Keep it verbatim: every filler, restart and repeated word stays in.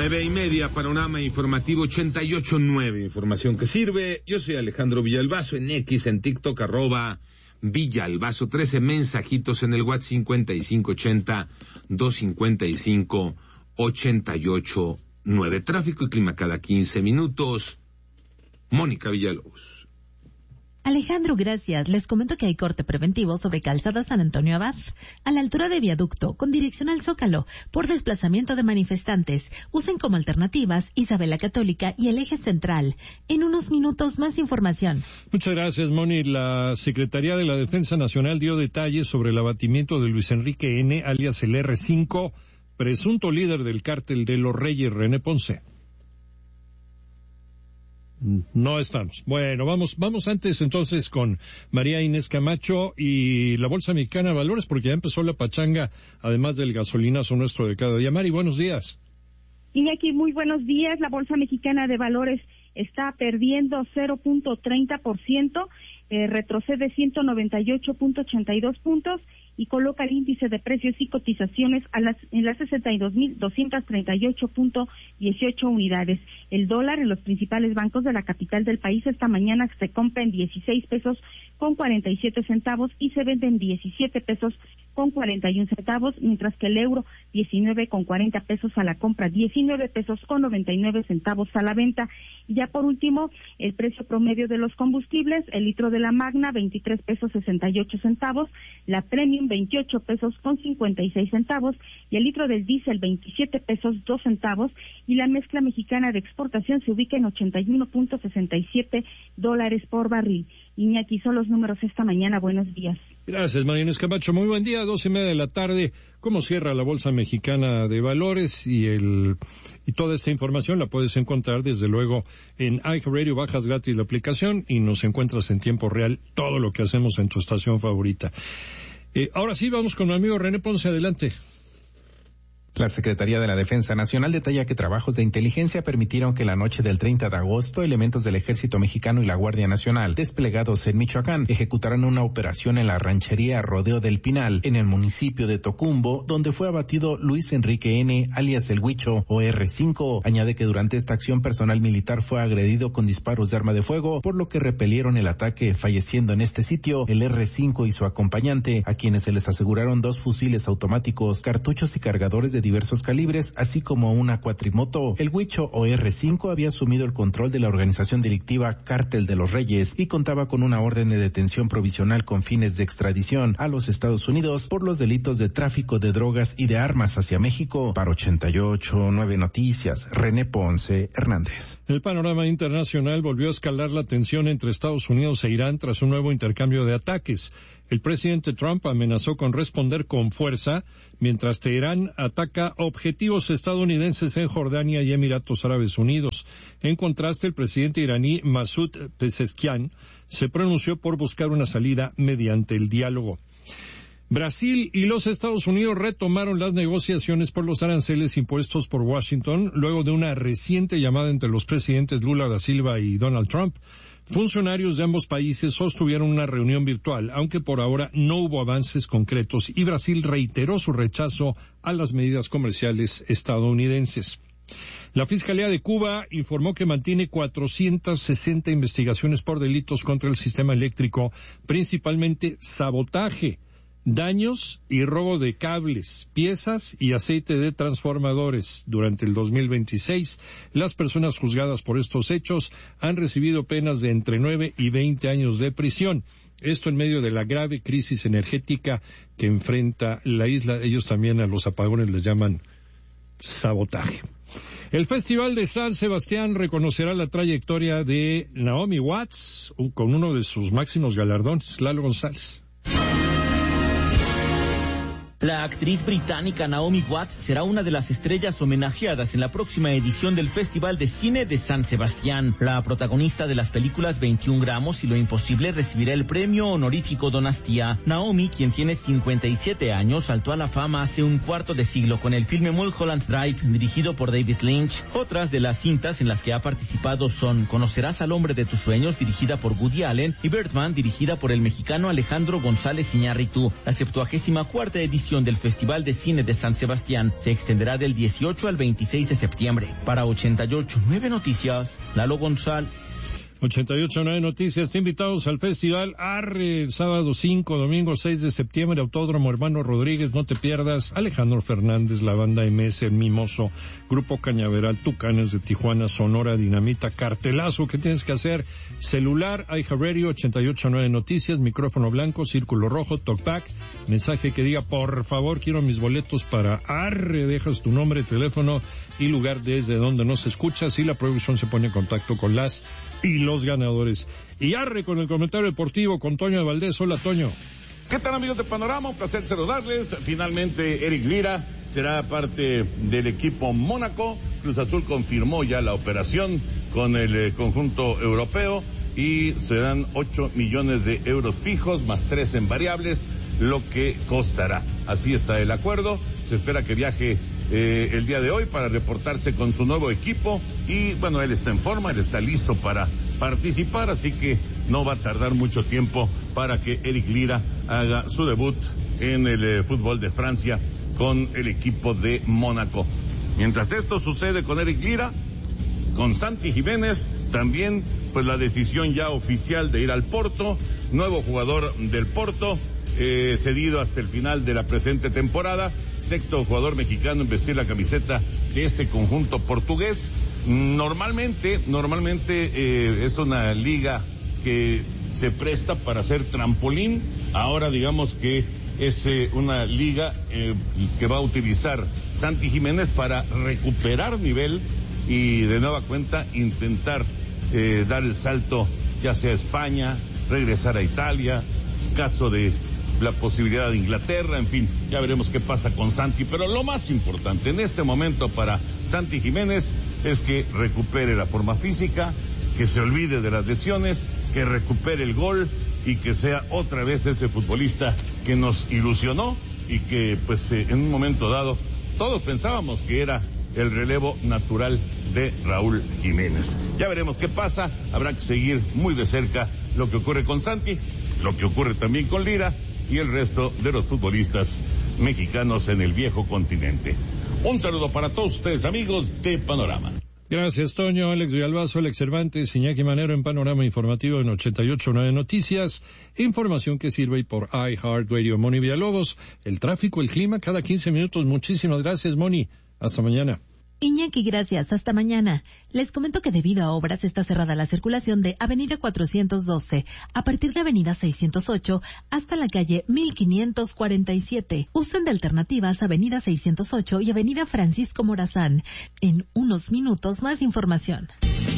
Nueve y media, panorama informativo ochenta y ocho nueve, información que sirve. Yo soy Alejandro Villalbazo, en X, en TikTok, arroba Villalbazo, trece mensajitos en el WhatsApp cincuenta y cinco ochenta, doscientos cincuenta y cinco, ochenta y ocho nueve. Tráfico y clima cada quince minutos. Mónica Villalobos. Alejandro, gracias. Les comento que hay corte preventivo sobre Calzada San Antonio Abad, a la altura de Viaducto, con dirección al Zócalo, por desplazamiento de manifestantes. Usen como alternativas Isabel la Católica y el Eje Central. En unos minutos, más información. Muchas gracias, Moni. La Secretaría de la Defensa Nacional dio detalles sobre el abatimiento de Luis Enrique N., alias el erre cinco, presunto líder del cártel de los Reyes, René Ponce. No estamos. Bueno, vamos vamos antes entonces con María Inés Camacho y la Bolsa Mexicana de Valores, porque ya empezó la pachanga, además del gasolinazo nuestro de cada día. Mari, buenos días. Iñaki, muy buenos días. La Bolsa Mexicana de Valores está perdiendo cero punto treinta por ciento, eh, retrocede ciento noventa y ocho punto ochenta y dos puntos y coloca el índice de precios y cotizaciones a las, en las sesenta y dos mil doscientos treinta y ocho punto dieciocho unidades. El dólar en los principales bancos de la capital del país esta mañana se compra en dieciséis pesos con cuarenta y siete centavos y se vende en diecisiete pesos con cuarenta y un centavos, mientras que el euro diecinueve con cuarenta pesos a la compra, diecinueve pesos con noventa y nueve centavos a la venta. Y ya por último, el precio promedio de los combustibles, el litro de la Magna veintitrés pesos sesenta y ocho centavos, la Premium veintiocho pesos con cincuenta y seis centavos y el litro del diésel veintisiete pesos dos centavos y la mezcla mexicana de exportación se ubica en ochenta y uno punto sesenta y siete dólares por barril. Iñaki, son los números esta mañana. Buenos días. Gracias, María Inés Camacho. Muy buen día, dos y media de la tarde. ¿Cómo cierra la Bolsa Mexicana de Valores? Y el y toda esta información la puedes encontrar, desde luego, en iHeartRadio. Bajas gratis la aplicación y nos encuentras en tiempo real todo lo que hacemos en tu estación favorita. Eh, ahora sí, vamos con mi amigo René Ponce. Adelante. La Secretaría de la Defensa Nacional detalla que trabajos de inteligencia permitieron que la noche del treinta de agosto elementos del Ejército Mexicano y la Guardia Nacional desplegados en Michoacán ejecutaran una operación en la ranchería Rodeo del Pinal, en el municipio de Tocumbo, donde fue abatido Luis Enrique N., alias El Huicho o erre cinco. Añade que durante esta acción personal militar fue agredido con disparos de arma de fuego, por lo que repelieron el ataque, falleciendo en este sitio el erre cinco y su acompañante, a quienes se les aseguraron dos fusiles automáticos, cartuchos y cargadores de diversos calibres, así como una cuatrimoto. El Huicho o erre cinco había asumido el control de la organización delictiva Cártel de los Reyes y contaba con una orden de detención provisional con fines de extradición a los Estados Unidos por los delitos de tráfico de drogas y de armas hacia México. Para ochenta y ocho nueve Noticias, René Ponce Hernández. El panorama internacional volvió a escalar la tensión entre Estados Unidos e Irán tras un nuevo intercambio de ataques. El presidente Trump amenazó con responder con fuerza, mientras Teherán ataca objetivos estadounidenses en Jordania y Emiratos Árabes Unidos. En contraste, el presidente iraní Masoud Pezeshkian se pronunció por buscar una salida mediante el diálogo. Brasil y los Estados Unidos retomaron las negociaciones por los aranceles impuestos por Washington luego de una reciente llamada entre los presidentes Lula da Silva y Donald Trump. Funcionarios de ambos países sostuvieron una reunión virtual, aunque por ahora no hubo avances concretos, y Brasil reiteró su rechazo a las medidas comerciales estadounidenses. La Fiscalía de Cuba informó que mantiene cuatrocientas sesenta investigaciones por delitos contra el sistema eléctrico, principalmente sabotaje, daños y robo de cables, piezas y aceite de transformadores. Durante el dos mil veintiséis, las personas juzgadas por estos hechos han recibido penas de entre nueve y veinte años de prisión. Esto en medio de la grave crisis energética que enfrenta la isla. Ellos también a los apagones les llaman sabotaje. El Festival de San Sebastián reconocerá la trayectoria de Naomi Watts con uno de sus máximos galardones, Lalo González. La actriz británica Naomi Watts será una de las estrellas homenajeadas en la próxima edición del Festival de Cine de San Sebastián. La protagonista de las películas veintiún gramos y Lo Imposible recibirá el premio honorífico Donastía. Naomi, quien tiene cincuenta y siete años, saltó a la fama hace un cuarto de siglo con el filme Mulholland Drive, dirigido por David Lynch. Otras de las cintas en las que ha participado son Conocerás al hombre de tus sueños, dirigida por Woody Allen, y Birdman, dirigida por el mexicano Alejandro González Iñárritu. La septuagésima cuarta edición edición del Festival de Cine de San Sebastián se extenderá del dieciocho al veintiséis de septiembre. Para ochenta y ocho punto nueve Noticias, Lalo González. ochenta y ocho punto nueve Noticias, invitados al festival Arre, el sábado cinco, domingo seis de septiembre, Autódromo Hermano Rodríguez, no te pierdas. Alejandro Fernández, la banda M S, El Mimoso, Grupo Cañaveral, Tucanes de Tijuana, Sonora Dinamita, cartelazo. ¿Qué tienes que hacer? Celular, iHeartRadio, ochenta y ocho punto nueve Noticias, micrófono blanco, círculo rojo, talkback, mensaje que diga, por favor, quiero mis boletos para Arre, dejas tu nombre, teléfono y lugar desde donde nos escuchas, y la producción se pone en contacto con las y los ganadores. Y arre con el comentario deportivo con Toño de Valdés. Hola, Toño. ¿Qué tal, amigos de Panorama? Un placer saludarles. Finalmente, Eric Lira será parte del equipo Mónaco. Cruz Azul confirmó ya la operación con el eh, conjunto europeo y serán ocho millones de euros fijos más tres en variables, lo que costará. Así está el acuerdo. Se espera que viaje eh, el día de hoy para reportarse con su nuevo equipo y, bueno, él está en forma, él está listo para participar, así que no va a tardar mucho tiempo para que Eric Lira haga su debut en el eh, fútbol de Francia con el equipo de Mónaco. Mientras esto sucede con Eric Lira, con Santi Jiménez, también pues la decisión ya oficial de ir al Porto, nuevo jugador del Porto, eh, cedido hasta el final de la presente temporada, sexto jugador mexicano en vestir la camiseta de este conjunto portugués. Normalmente, normalmente eh, es una liga que se presta para hacer trampolín. Ahora digamos que es eh, una liga eh, que va a utilizar Santi Jiménez para recuperar nivel y de nueva cuenta intentar eh, dar el salto ya sea a España, regresar a Italia, caso de la posibilidad de Inglaterra, en fin, ya veremos qué pasa con Santi, pero lo más importante en este momento para Santi Jiménez es que recupere la forma física, que se olvide de las lesiones, que recupere el gol y que sea otra vez ese futbolista que nos ilusionó y que pues eh, en un momento dado todos pensábamos que era el relevo natural de Raúl Jiménez. Ya veremos qué pasa, habrá que seguir muy de cerca lo que ocurre con Santi, lo que ocurre también con Lira y el resto de los futbolistas mexicanos en el viejo continente. Un saludo para todos ustedes, amigos de Panorama. Gracias, Toño. Alex Villalbazo, Alex Cervantes, Iñaki Manero en Panorama Informativo en ochenta y ocho punto nueve Noticias. Información que sirve por iHeartRadio. Moni Villalobos, el tráfico, el clima, cada quince minutos. Muchísimas gracias, Moni. Hasta mañana. Iñaki, gracias. Hasta mañana. Les comento que debido a obras está cerrada la circulación de Avenida cuatrocientos doce a partir de Avenida seiscientos ocho hasta la calle mil quinientos cuarenta y siete. Usen de alternativas Avenida seiscientos ocho y Avenida Francisco Morazán. En unos minutos más información.